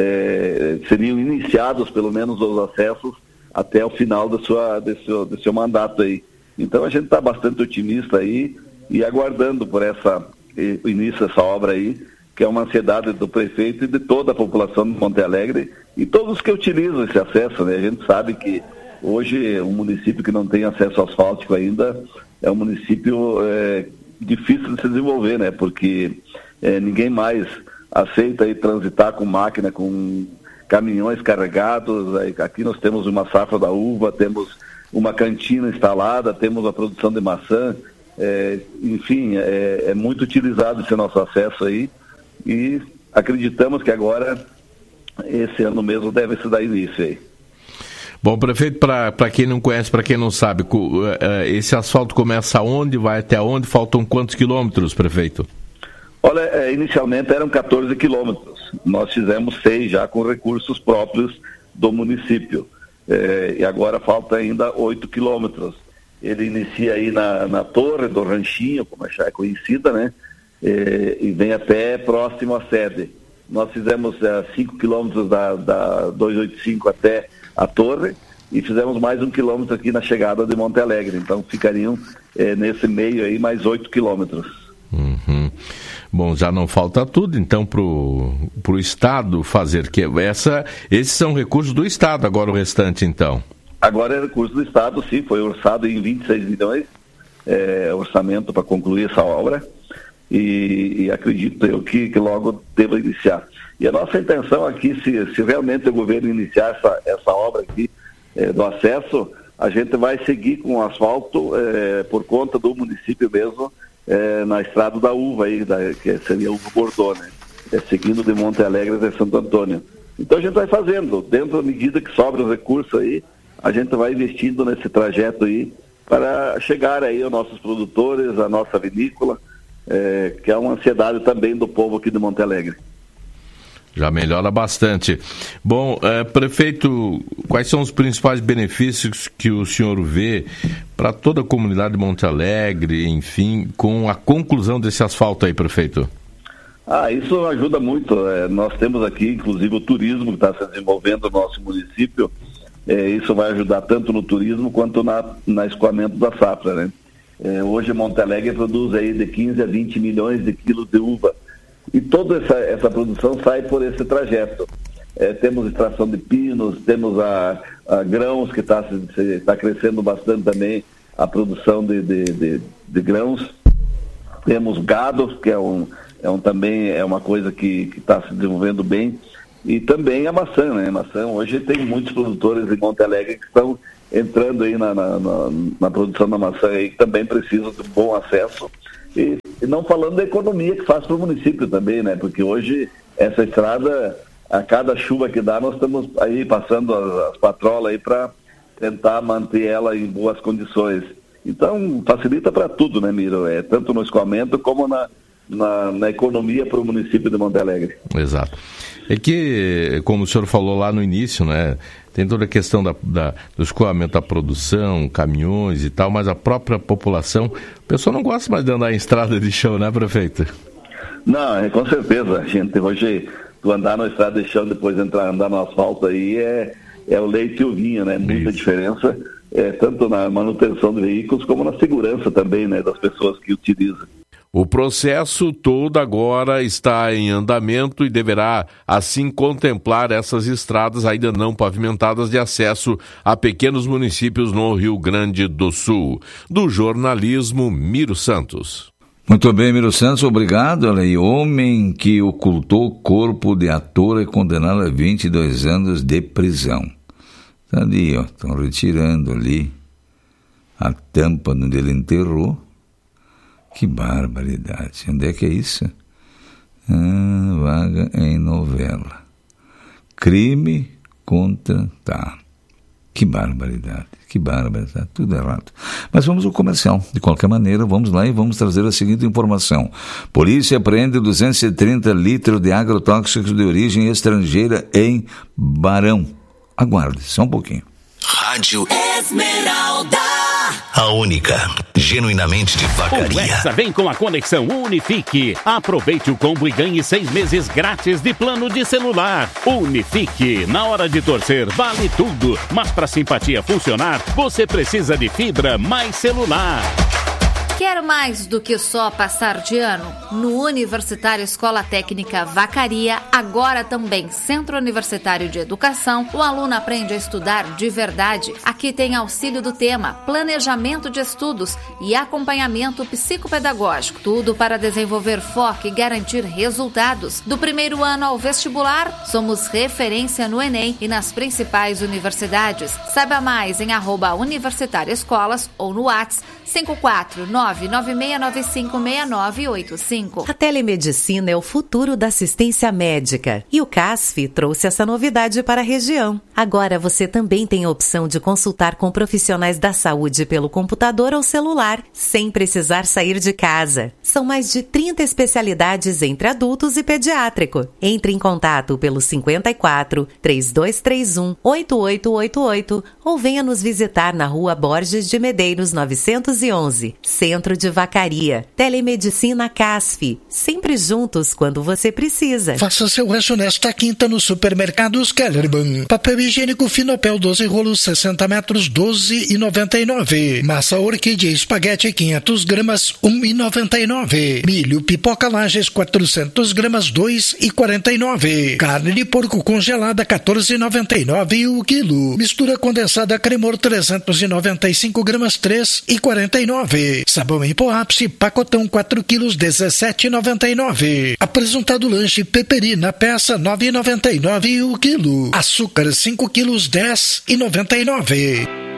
eh, seriam iniciados, pelo menos, os acessos até o final da sua, desse, seu, desse seu mandato aí. Então a gente está bastante otimista aí e aguardando por essa, o início dessa obra aí, que é uma ansiedade do prefeito e de toda a população de Monte Alegre e todos que utilizam esse acesso, né? A gente sabe que hoje um município que não tem acesso asfáltico ainda é um município é, difícil de se desenvolver, né? Porque é, ninguém mais aceita aí transitar com máquina, com caminhões carregados. Aqui nós temos uma safra da uva, temos uma cantina instalada, temos a produção de maçã, é, enfim, é, é muito utilizado esse nosso acesso aí e acreditamos que agora, esse ano mesmo, deve se dar início aí. Bom, prefeito, para quem não conhece, para quem não sabe, esse asfalto começa onde, vai até onde, faltam quantos quilômetros, prefeito? Olha, inicialmente eram quatorze quilômetros, nós fizemos seis já com recursos próprios do município, é, e agora falta ainda oito quilômetros. Ele inicia aí na, na Torre do Ranchinho, como já é conhecida, né, é, e vem até próximo à sede. Nós fizemos é, cinco quilômetros da, da duzentos e oitenta e cinco até a Torre, e fizemos mais um quilômetro aqui na chegada de Monte Alegre, então ficariam é, nesse meio aí mais oito quilômetros. Uhum. Bom, já não falta tudo, então, para o Estado fazer que essa, esses são recursos do Estado, agora o restante, então. Agora é recurso do Estado, sim, foi orçado em vinte e seis milhões, é, orçamento para concluir essa obra, e, e acredito eu que, que logo deva iniciar. E a nossa intenção aqui, se, se realmente o governo iniciar essa, essa obra aqui é, do acesso, a gente vai seguir com o asfalto é, por conta do município mesmo, É, na Estrada da Uva, aí, da, que seria Uva Bordeaux, né? É, seguindo de Monte Alegre até Santo Antônio. Então a gente vai fazendo, dentro da medida que sobra os recursos aí, a gente vai investindo nesse trajeto aí, para chegar aí aos nossos produtores, a nossa vinícola, é, que é uma ansiedade também do povo aqui de Monte Alegre. Já melhora bastante. Bom, é, prefeito, quais são os principais benefícios que o senhor vê para toda a comunidade de Monte Alegre, enfim, com a conclusão desse asfalto aí, prefeito? Ah, isso ajuda muito. É, nós temos aqui, inclusive, o turismo que está se desenvolvendo no nosso município. É, isso vai ajudar tanto no turismo quanto na, na escoamento da safra, né? É, hoje Monte Alegre produz aí de quinze a vinte milhões de quilos de uva. E toda essa, essa produção sai por esse trajeto. É, temos extração de pinos, temos a, a grãos, que está tá crescendo bastante também, a produção de, de, de, de grãos. Temos gado, que é, um, é um, também é uma coisa que está se desenvolvendo bem. E também a maçã, né? A maçã, hoje tem muitos produtores em Monte Alegre que estão entrando aí na, na, na, na produção da maçã aí, que também precisam de bom acesso. E, e não falando da economia que faz para o município também, né? Porque hoje essa estrada, a cada chuva que dá, nós estamos aí passando as, as patrolas aí para tentar manter ela em boas condições. Então, facilita para tudo, né, Miro? É, tanto no escoamento como na, na, na economia para o município de Monte Alegre. Exato. É que, como o senhor falou lá no início, né, tem toda a questão da, da, do escoamento da produção, caminhões e tal, mas a própria população, o pessoal não gosta mais de andar em estrada de chão, né, prefeito? Não, é, com certeza, gente. Hoje, tu andar na estrada de chão, depois entrar, andar no asfalto aí, é, é o leite e o vinho, né? Muita Isso. diferença, é, tanto na manutenção de veículos, como na segurança também, né, das pessoas que utilizam. O processo todo agora está em andamento e deverá, assim, contemplar essas estradas ainda não pavimentadas de acesso a pequenos municípios no Rio Grande do Sul. Do jornalismo, Miro Santos. Muito bem, Miro Santos, obrigado. Olha aí, homem que ocultou corpo de ator é condenado a vinte e dois anos de prisão. Está ali, ó, estão retirando ali a tampa onde ele enterrou. Que barbaridade. Onde é que é isso? Ah, vaga em novela. Crime contra... Tá. Que barbaridade. Que barbaridade. Tudo errado. Mas vamos ao comercial. De qualquer maneira, vamos lá e vamos trazer a seguinte informação. Polícia apreende duzentos e trinta litros de agrotóxicos de origem estrangeira em Barão. Aguarde, só um pouquinho. Rádio Esmeralda. A única, genuinamente de vacaria. O Hexa vem com a conexão Unifique. Aproveite o combo e ganhe seis meses grátis de plano de celular. Unifique, na hora de torcer, vale tudo. Mas para simpatia funcionar, você precisa de fibra mais celular. Quer mais do que só passar de ano? No Universitário Escola Técnica Vacaria, agora também Centro Universitário de Educação, o aluno aprende a estudar de verdade. Aqui tem auxílio do tema, planejamento de estudos e acompanhamento psicopedagógico. Tudo para desenvolver foco e garantir resultados. Do primeiro ano ao vestibular, somos referência no Enem e nas principais universidades. Saiba mais em arroba Universitário Escolas ou no WhatsApp cinco quatro nove nove seis nove cinco seis nove oito cinco. A telemedicina é o futuro da assistência médica e o C A S F trouxe essa novidade para a região. Agora você também tem a opção de consultar com profissionais da saúde pelo computador ou celular, sem precisar sair de casa. São mais de trinta especialidades entre adultos e pediátrico. Entre em contato pelo cinquenta e quatro, trinta e dois trinta e um, oitenta e oito oitenta e oito ou venha nos visitar na Rua Borges de Medeiros novecentos e onze, Centro de Vacaria. Telemedicina C A S F, sempre juntos quando você precisa. Faça seu rancho nesta quinta no Supermercados Kellerman. Papel higiênico Finopel doze rolos sessenta metros, doze reais e noventa e nove centavos. Massa orquídea espaguete quinhentas gramas, um real e noventa e nove centavos. Milho pipoca Lages quatrocentas gramas, dois reais e quarenta e nove centavos. Carne de porco congelada quatorze reais e noventa e nove centavos o quilo. Mistura condensada Cremor trezentas e noventa e cinco gramas, três reais e quarenta e nove centavos. Sabão em pó ápice pacotão quatro quilos, dezessete reais e noventa e nove centavos. Apresentado lanche Peperi na peça nove reais e noventa e nove centavos o quilo. Açúcar cinco quilos, dez reais e noventa e nove centavos.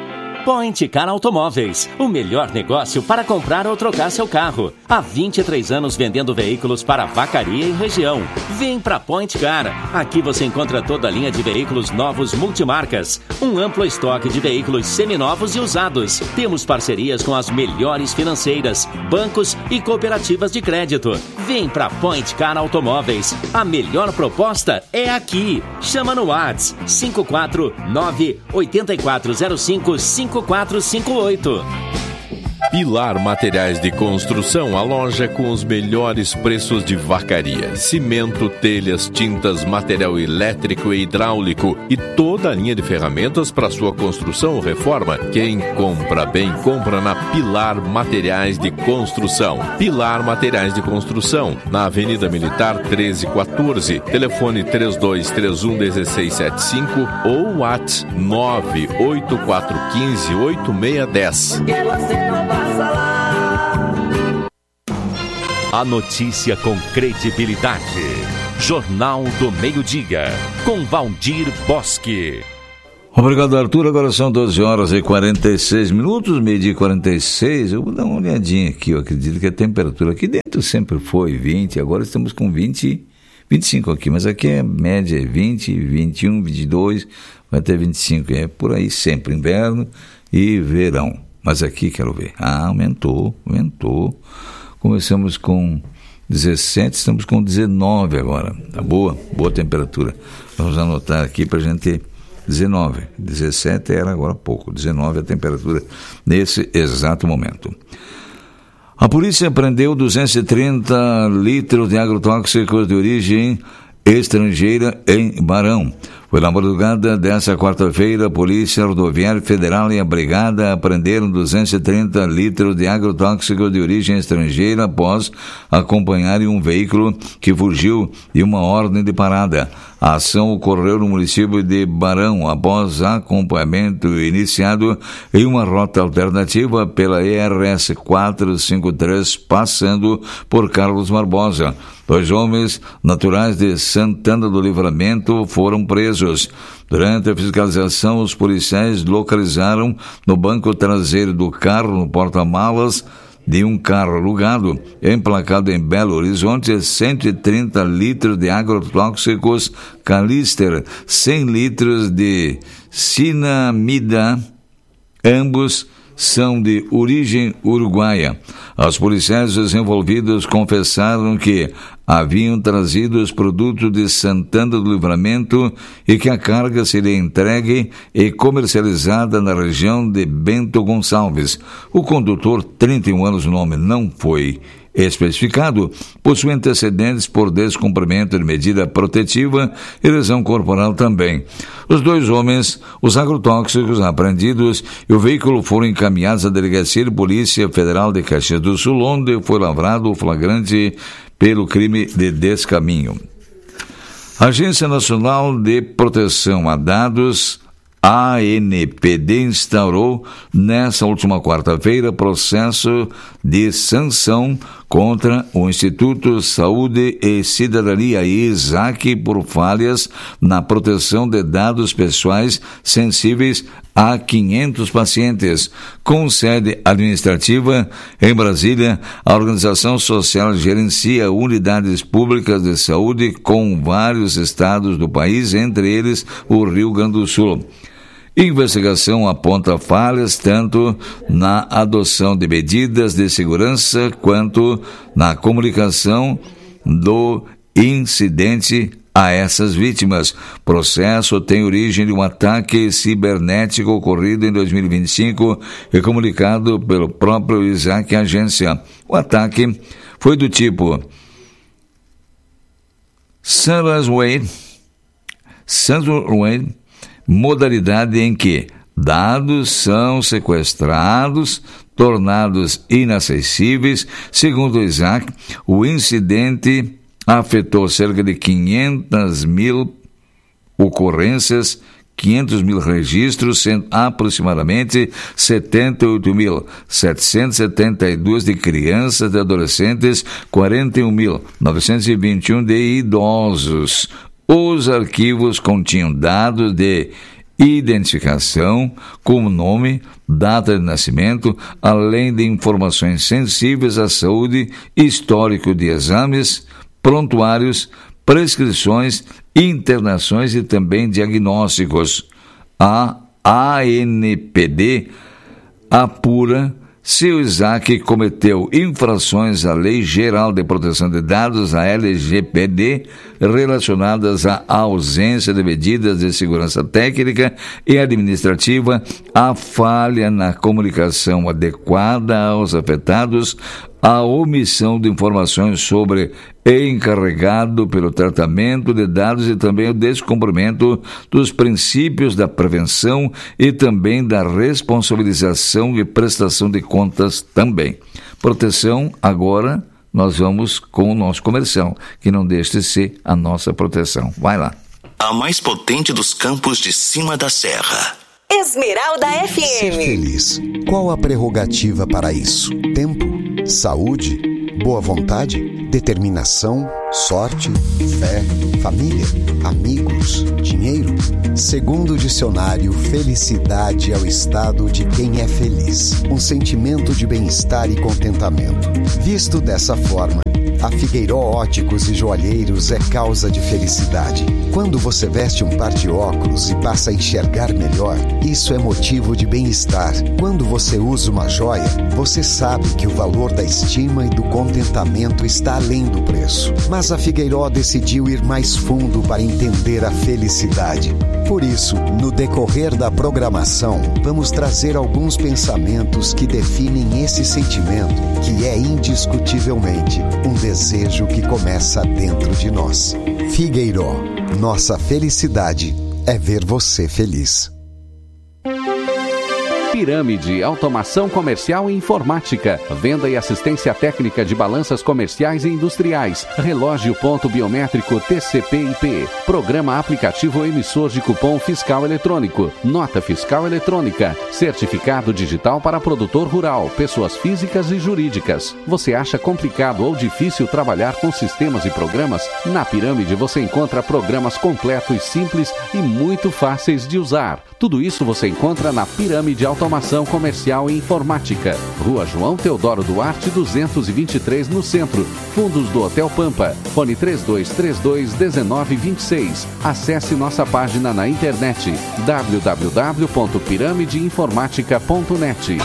Point Car Automóveis, o melhor negócio para comprar ou trocar seu carro. Há vinte e três anos vendendo veículos para Vacaria e região. Vem para Point Car. Aqui você encontra toda a linha de veículos novos multimarcas, um amplo estoque de veículos seminovos e usados. Temos parcerias com as melhores financeiras, bancos e cooperativas de crédito. Vem para Point Car Automóveis. A melhor proposta é aqui. Chama no WhatsApp cinco quatro nove oito quatro zero cinco cinco quatro cinco oito. Pilar Materiais de Construção, a loja com os melhores preços de Vacaria. Cimento, telhas, tintas, material elétrico e hidráulico e toda a linha de ferramentas para sua construção ou reforma. Quem compra bem, compra na Pilar Materiais de Construção. Pilar Materiais de Construção, na Avenida Militar treze quatorze, telefone três dois três um um seis sete cinco ou WhatsApp nove oito quatro um cinco oito seis um zero. A notícia com credibilidade. Jornal do Meio-Dia, com Valdir Bosque. Obrigado, Arthur. Agora são doze horas e quarenta e seis minutos, meio-dia e quarenta e seis. Eu vou dar uma olhadinha aqui. Eu acredito que a temperatura aqui dentro sempre foi vinte, agora estamos com vinte, vinte e cinco aqui, mas aqui é média é vinte, vinte e um, vinte e dois, vai até vinte e cinco. É por aí sempre, inverno e verão. Mas aqui, quero ver. Ah, aumentou, aumentou. Começamos com dezessete, estamos com dezenove agora. Tá boa? Boa temperatura. Vamos anotar aqui para a gente ter dezenove. dezessete era agora há pouco. dezenove a temperatura nesse exato momento. A polícia apreendeu duzentos e trinta litros de agrotóxicos de origem estrangeira em Barão. Foi na madrugada dessa quarta-feira, a Polícia Rodoviária Federal e a Brigada apreenderam duzentos e trinta litros de agrotóxicos de origem estrangeira após acompanharem um veículo que fugiu de uma ordem de parada. A ação ocorreu no município de Barão, após acompanhamento iniciado em uma rota alternativa pela E R S quatrocentos e cinquenta e três, passando por Carlos Barbosa. Dois homens naturais de Santana do Livramento foram presos. Durante a fiscalização, os policiais localizaram no banco traseiro do carro, no porta-malas de um carro alugado, emplacado em Belo Horizonte, cento e trinta litros de agrotóxicos Calister, cem litros de cinamida, ambos são de origem uruguaia. Os policiais envolvidos confessaram que haviam trazido os produtos de Santana do Livramento e que a carga seria entregue e comercializada na região de Bento Gonçalves. O condutor, trinta e um anos, o nome não foi especificado, possui antecedentes por descumprimento de medida protetiva e lesão corporal também. Os dois homens, os agrotóxicos apreendidos e o veículo foram encaminhados à Delegacia de Polícia Federal de Caxias do Sul, onde foi lavrado o flagrante pelo crime de descaminho. A Agência Nacional de Proteção a Dados, A N P D, instaurou nessa última quarta-feira processo de sanção contra o Instituto Saúde e Cidadania, ISAC, por falhas na proteção de dados pessoais sensíveis a quinhentos pacientes. Com sede administrativa em Brasília, a organização social gerencia unidades públicas de saúde com vários estados do país, entre eles o Rio Grande do Sul. Investigação aponta falhas tanto na adoção de medidas de segurança quanto na comunicação do incidente a essas vítimas. Processo tem origem de um ataque cibernético ocorrido em dois mil e vinte e cinco e comunicado pelo próprio ISAC agência. O ataque foi do tipo Ransomware, Ransomware, modalidade em que dados são sequestrados, tornados inacessíveis. Segundo o ISAC, o incidente afetou cerca de quinhentas mil ocorrências, quinhentos mil registros, sendo aproximadamente setenta e oito mil setecentos e setenta e dois de crianças e adolescentes, quarenta e um mil novecentos e vinte e um de idosos. Os arquivos continham dados de identificação, como nome, data de nascimento, além de informações sensíveis à saúde, histórico de exames, prontuários, prescrições, internações e também diagnósticos. A A N P D apura se o Isaac cometeu infrações à Lei Geral de Proteção de Dados, a L G P D, relacionadas à ausência de medidas de segurança técnica e administrativa, à falha na comunicação adequada aos afetados, a omissão de informações sobre encarregado pelo tratamento de dados e também o descumprimento dos princípios da prevenção e também da responsabilização e prestação de contas também. Proteção, agora nós vamos com o nosso comercial, que não deixe de ser a nossa proteção. Vai lá. A mais potente dos campos de cima da serra. Esmeralda F M. Ser feliz. Qual a prerrogativa para isso? Tempo? Saúde? Boa vontade? Determinação? Sorte? Fé? Família? Amigos? Dinheiro? Segundo o dicionário, felicidade é o estado de quem é feliz. Um sentimento de bem-estar e contentamento. Visto dessa forma, a Figueiró Óticos e Joalheiros é causa de felicidade. Quando você veste um par de óculos e passa a enxergar melhor, isso é motivo de bem-estar. Quando você usa uma joia, você sabe que o valor da estima e do contentamento está além do preço. Mas a Figueiró decidiu ir mais fundo para entender a felicidade. Por isso, no decorrer da programação, vamos trazer alguns pensamentos que definem esse sentimento, que é indiscutivelmente um desejo que começa dentro de nós. Figueiró, nossa felicidade é ver você feliz. Pirâmide, automação comercial e informática, venda e assistência técnica de balanças comerciais e industriais, relógio ponto biométrico T C P I P, programa aplicativo emissor de cupom fiscal eletrônico, nota fiscal eletrônica, certificado digital para produtor rural, pessoas físicas e jurídicas. Você acha complicado ou difícil trabalhar com sistemas e programas? Na Pirâmide você encontra programas completos, simples e muito fáceis de usar. Tudo isso você encontra na Pirâmide Automação Comercial e Informática. Rua João Teodoro Duarte, duzentos e vinte e três, no centro. Fundos do Hotel Pampa. Fone três dois três dois, um nove dois seis. Acesse nossa página na internet w w w ponto pirâmide informática ponto net.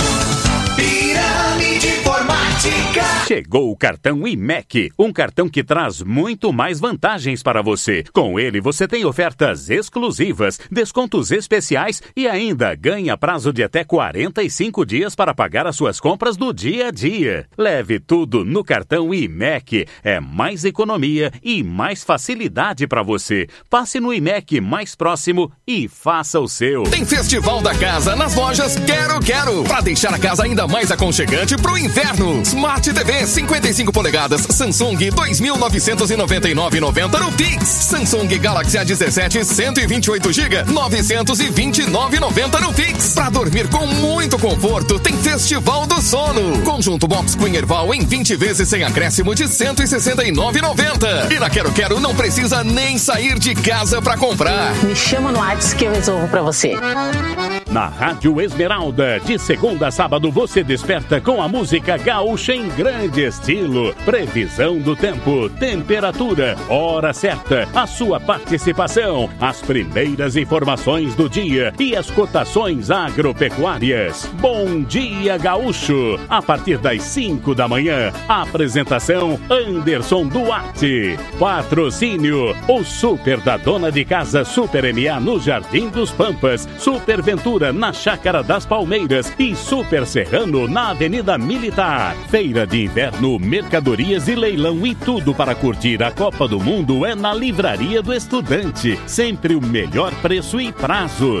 Pirâmide Informática. Chegou o cartão I M E C, um cartão que traz muito mais vantagens para você. Com ele você tem ofertas exclusivas, descontos especiais e ainda ganha prazo de até quarenta e cinco dias para pagar as suas compras do dia a dia. Leve tudo no cartão I M E C. É mais economia e mais facilidade para você. Passe no I M E C mais próximo e faça o seu. Tem Festival da Casa nas lojas Quero Quero, para deixar a casa ainda mais aconchegante pro inverno. Smart T V cinquenta e cinco polegadas Samsung dois mil novecentos e noventa e nove reais e noventa centavos no Pix. Samsung Galaxy A dezessete cento e vinte e oito gigabytes novecentos e vinte e nove reais e noventa centavos no Pix. Pra dormir com muito conforto, tem Festival do Sono. Conjunto Box Queen Erval em vinte vezes sem acréscimo de cento e sessenta e nove reais e noventa centavos. E na Quero Quero não precisa nem sair de casa pra comprar. Me chama no WhatsApp que eu resolvo pra você. Na Rádio Esmeralda, de segunda a sábado, você desperta com a música gaúcha em grande estilo. Previsão do tempo, temperatura, hora certa, a sua participação, as primeiras informações do dia e as cotações agropecuárias. Bom dia, gaúcho! A partir das cinco da manhã, apresentação Anderson Duarte. Patrocínio, o Super da Dona de Casa Super M A no Jardim dos Pampas, Super Ventura na Chácara das Palmeiras e Super Serrano na Avenida Militar. Feira de Inverno, mercadorias e leilão e tudo para curtir a Copa do Mundo é na Livraria do Estudante. Sempre o melhor preço e prazo.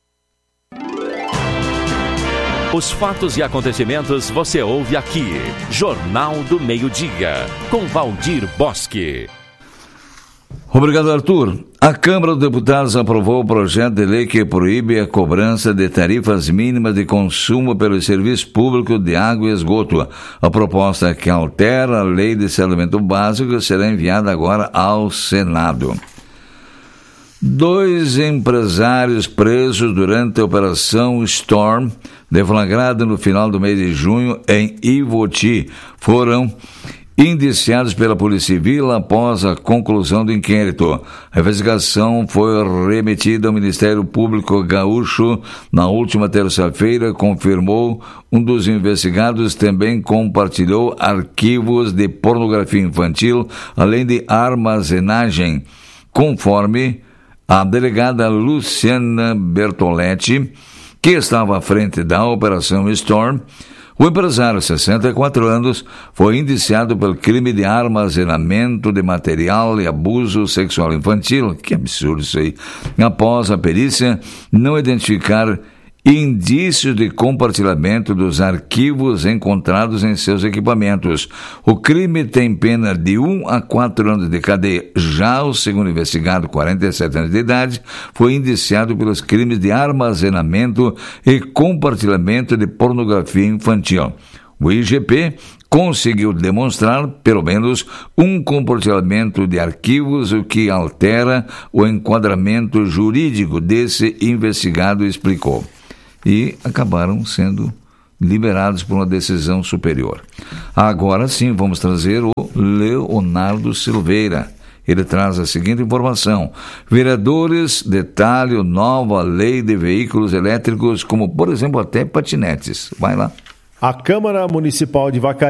Os fatos e acontecimentos você ouve aqui. Jornal do Meio-Dia, com Valdir Bosque. Obrigado, Arthur. A Câmara dos Deputados aprovou o projeto de lei que proíbe a cobrança de tarifas mínimas de consumo pelo serviço público de água e esgoto. A proposta que altera a lei de saneamento básico será enviada agora ao Senado. Dois empresários presos durante a Operação Storm, deflagrada no final do mês de junho em Ivoti, foram indiciados pela Polícia Civil após a conclusão do inquérito. A investigação foi remetida ao Ministério Público Gaúcho na última terça-feira, confirmou um dos investigados, também compartilhou arquivos de pornografia infantil, além de armazenagem, conforme a delegada Luciana Bertoletti, que estava à frente da Operação Storm. O empresário, sessenta e quatro anos, foi indiciado pelo crime de armazenamento de material e abuso sexual infantil. Que absurdo isso aí. Após a perícia não identificar indícios de compartilhamento dos arquivos encontrados em seus equipamentos. O crime tem pena de um a quatro anos de cadeia. Já o segundo investigado, quarenta e sete anos de idade, foi indiciado pelos crimes de armazenamento e compartilhamento de pornografia infantil. O I G P conseguiu demonstrar, pelo menos, um compartilhamento de arquivos, o que altera o enquadramento jurídico desse investigado, explicou. E acabaram sendo liberados por uma decisão superior. Agora sim, vamos trazer o Leonardo Silveira. Ele traz a seguinte informação: vereadores detalham nova lei de veículos elétricos, como, por exemplo, até patinetes. Vai lá. A Câmara Municipal de Vacaria